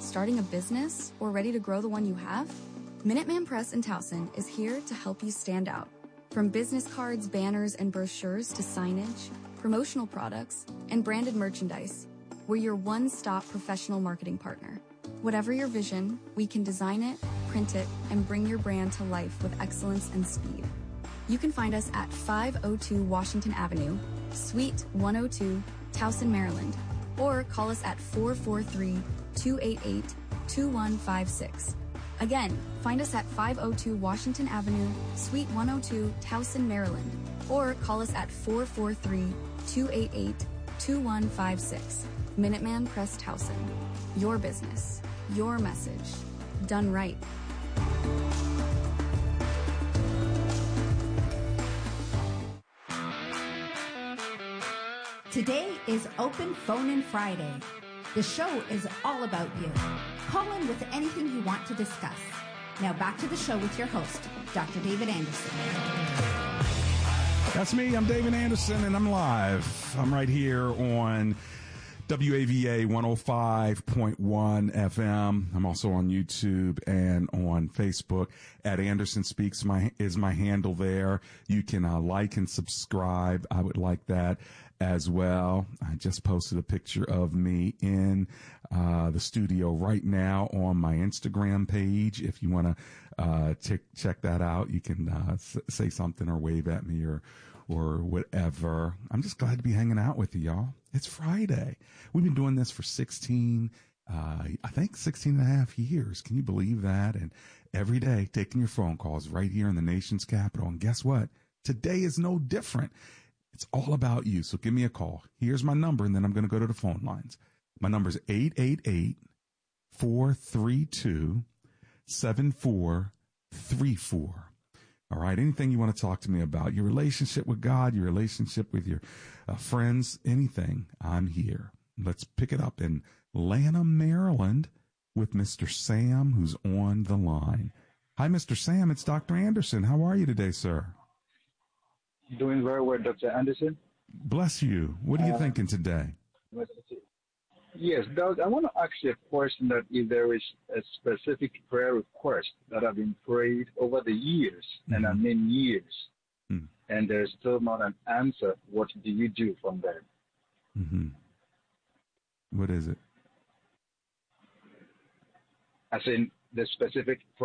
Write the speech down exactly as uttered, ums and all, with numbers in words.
starting a business or ready to grow the one you have? Minuteman Press in Towson is here to help you stand out. From business cards, banners, and brochures to signage, promotional products, and branded merchandise, we're your one-stop professional marketing partner. Whatever your vision, we can design it, print it, and bring your brand to life with excellence and speed. You can find us at five oh two Washington Avenue, Suite one oh two, Towson, Maryland, or call us at four four three, two eight eight, two one five six. Again, find us at five oh two Washington Avenue, Suite one oh two, Towson, Maryland, or call us at four four three, two eight eight, two one five six. Minuteman Press Towson. Your business, your message, done right. Today is Open Phone-In Friday. The show is all about you. Call in with anything you want to discuss. Now back to the show with your host, Doctor David Anderson. That's me. I'm David Anderson, and I'm live. I'm right here on W A V A one oh five point one F M. I'm also on YouTube and on Facebook. At Anderson Speaks my is my handle there. You can uh, like and subscribe. I would like that as well. I just posted a picture of me in uh, the studio right now on my Instagram page. If you want to uh, check check that out, you can uh, s- say something or wave at me or or whatever. I'm just glad to be hanging out with you, y'all. It's Friday. We've been doing this for sixteen, uh, I think sixteen and a half years. Can you believe that? And every day taking your phone calls right here in the nation's capital. And guess what? Today is no different. It's all about you. So give me a call. Here's my number, and then I'm going to go to the phone lines. My number is eight eight eight, four three two, seven four three four. All right. Anything you want to talk to me about, your relationship with God, your relationship with your uh, friends, anything, I'm here. Let's pick it up in Lanham, Maryland with Mister Sam, who's on the line. Hi, Mister Sam. It's Doctor Anderson. How are you today, sir? Doing very well, Doctor Anderson. Bless you. What are you uh, thinking today? Yes, Doug, I want to ask you a question that if there is a specific prayer request that have been prayed over the years, mm-hmm. and I mean years, mm. and there's still not an answer, what do you do from there? Mm-hmm. What is it? I in the specific